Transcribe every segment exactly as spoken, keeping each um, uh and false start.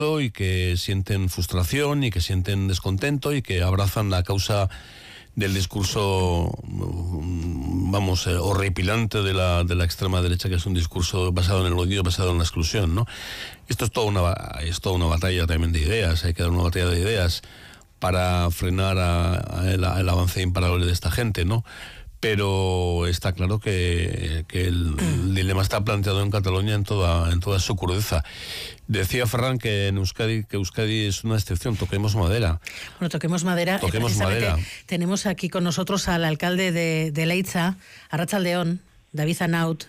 y que sienten frustración y que sienten descontento y que abrazan la causa del discurso, vamos, eh, horripilante de la, de la extrema derecha, que es un discurso basado en el odio, basado en la exclusión, ¿no? Esto es toda una, es toda una batalla también de ideas, hay que dar una batalla de ideas para frenar a, a el, el avance imparable de esta gente, ¿no? Pero está claro que, que el, el dilema está planteado en Cataluña en toda, en toda su crudeza. Decía Ferran que en Euskadi, que Euskadi es una excepción, toquemos madera. Bueno, toquemos madera. Toquemos madera. Tenemos aquí con nosotros al alcalde de, de Leitza, Arratsaldeon, David Anaut.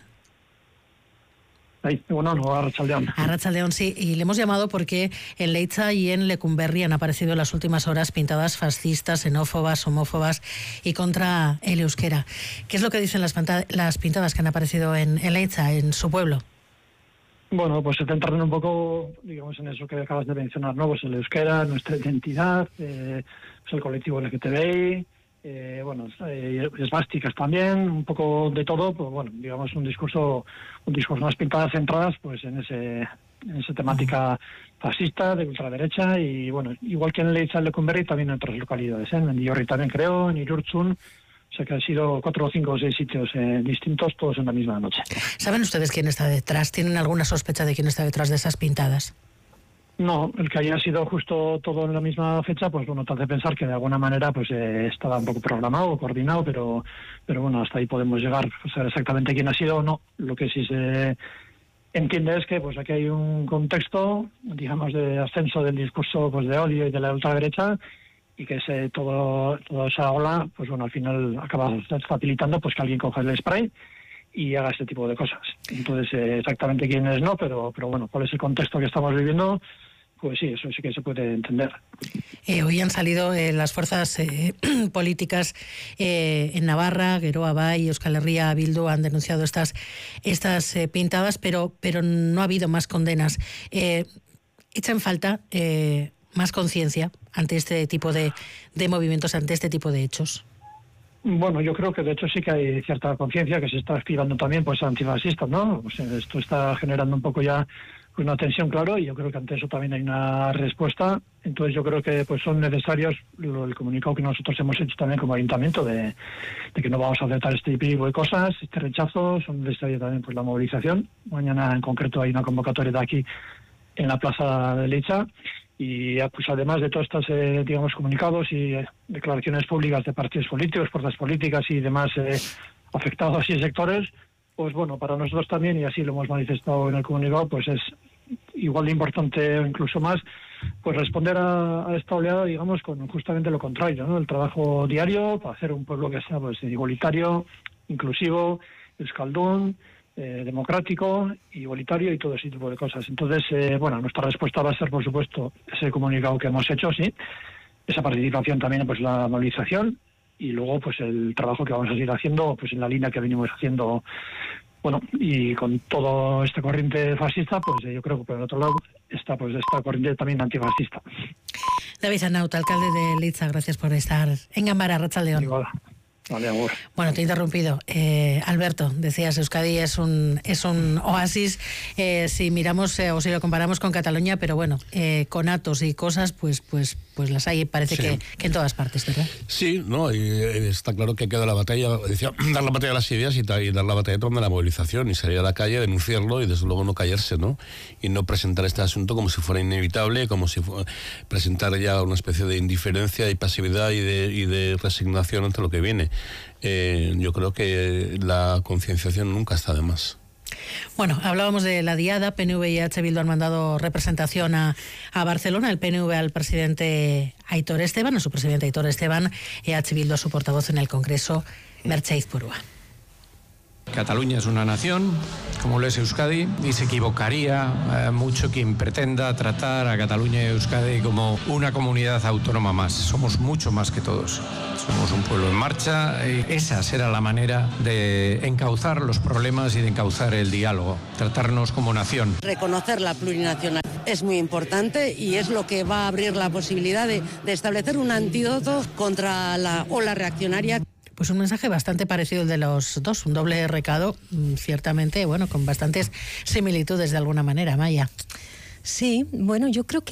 Ay, bueno, no, Arratsaldeon. Arratsaldeon, sí, y le hemos llamado porque en Leitza y en Lecumberri han aparecido en las últimas horas pintadas fascistas, xenófobas, homófobas y contra el euskera. ¿Qué es lo que dicen las, las pintadas que han aparecido en, en Leitza, en su pueblo? Bueno, pues se centran un poco, digamos, en eso que acabas de mencionar, ¿no? Pues el euskera, nuestra identidad, eh, pues el colectivo L G T B I, eh, bueno, eh, esvásticas también, un poco de todo, pues bueno, digamos un discurso, un discurso más pintadas centradas, pues en ese, en esa temática fascista de ultraderecha y bueno, igual que en Leitza y Lecumberri también en otras localidades, ¿eh? En Diorri también creo, en Irurzun. O sea que han sido cuatro o cinco o seis sitios eh, distintos, todos en la misma noche. ¿Saben ustedes quién está detrás? ¿Tienen alguna sospecha de quién está detrás de esas pintadas? No, el que haya sido justo todo en la misma fecha, pues bueno, te hace pensar que de alguna manera pues eh, estaba un poco programado o coordinado, pero pero bueno, hasta ahí podemos llegar a saber exactamente quién ha sido o no. Lo que sí se entiende es que pues aquí hay un contexto, digamos, de ascenso del discurso pues de odio y de la ultraderecha, y que ese, todo, toda esa ola, pues bueno, al final acaba facilitando pues que alguien coja el spray y haga este tipo de cosas. Entonces, eh, exactamente quién es no, pero pero bueno, cuál es el contexto que estamos viviendo, pues sí, eso sí que se puede entender. Eh, hoy han salido eh, las fuerzas eh, políticas eh, en Navarra, Geroa Bai y Euskal Herria Bildu han denunciado estas, estas eh, pintadas, pero, pero no ha habido más condenas. Eh, echa en falta eh, más conciencia ante este tipo de, de movimientos, ante este tipo de hechos. Bueno, yo creo que de hecho sí que hay cierta conciencia que se está activando también pues antifascistas, ¿no? O sea, esto está generando un poco ya una tensión, claro, y yo creo que ante eso también hay una respuesta. Entonces yo creo que pues son necesarios lo, el comunicado que nosotros hemos hecho también como ayuntamiento de, de que no vamos a aceptar este tipo de cosas, este rechazo, son necesarias también pues la movilización. Mañana en concreto hay una convocatoria de aquí en la plaza de Leitza. Y pues además de todos estos, eh, digamos, comunicados y eh, declaraciones públicas de partidos políticos, fuerzas políticas y demás eh, afectados y sectores, pues bueno, para nosotros también, y así lo hemos manifestado en el comunicado, pues es igual de importante o incluso más, pues responder a, a esta oleada, digamos, con justamente lo contrario, ¿no? El trabajo diario para hacer un pueblo que sea pues igualitario, inclusivo, euskaldun, Eh, democrático, igualitario y todo ese tipo de cosas. Entonces, eh, bueno, nuestra respuesta va a ser, por supuesto, ese comunicado que hemos hecho, sí, esa participación también, pues la movilización y luego, pues el trabajo que vamos a seguir haciendo, pues en la línea que venimos haciendo, bueno, y con toda esta corriente fascista, pues eh, yo creo que por el otro lado está pues esta corriente también antifascista. David Anaut, alcalde de Leitza, gracias por estar en Gambara, Arratsaldeon. Vale, amor. Bueno, te he interrumpido. Eh, Alberto, decías, Euskadi es un es un oasis eh, si miramos eh, o si lo comparamos con Cataluña, pero bueno, eh, con atos y cosas, pues pues pues las hay, parece sí. que, que en todas partes, ¿verdad? Sí, no, y está claro que queda la batalla, decía, dar la batalla de las ideas y, y dar la batalla de la movilización y salir a la calle, denunciarlo y desde luego no callarse, ¿no? Y no presentar este asunto como si fuera inevitable, como si fuera, presentar ya una especie de indiferencia y pasividad y de, y de resignación ante lo que viene. Eh, yo creo que la concienciación nunca está de más. Bueno, hablábamos de la diada, P N V y H Bildu han mandado representación a, a Barcelona, el P N V al presidente Aitor Esteban, a su presidente Aitor Esteban, y H Bildu a su portavoz en el Congreso, Merche Izpurua. Cataluña es una nación, como lo es Euskadi, y se equivocaría eh, mucho quien pretenda tratar a Cataluña y Euskadi como una comunidad autónoma más. Somos mucho más que todos. Somos un pueblo en marcha y esa será la manera de encauzar los problemas y de encauzar el diálogo, tratarnos como nación. Reconocer la plurinacionalidad es muy importante y es lo que va a abrir la posibilidad de, de establecer un antídoto contra la ola reaccionaria. Pues un mensaje bastante parecido al de los dos, un doble recado, ciertamente, bueno, con bastantes similitudes de alguna manera, Maya. Sí, bueno, yo creo que